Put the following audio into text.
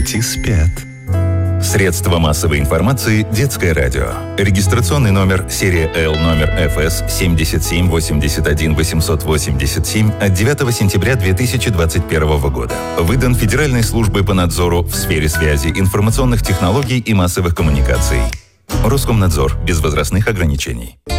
Дети спят. Средства массовой информации «Детское радио». Регистрационный номер серия L номер ФС 7781887 от 9 сентября 2021 года. Выдан Федеральной службой по надзору в сфере связи, информационных технологий и массовых коммуникаций. Роскомнадзор. Без возрастных ограничений.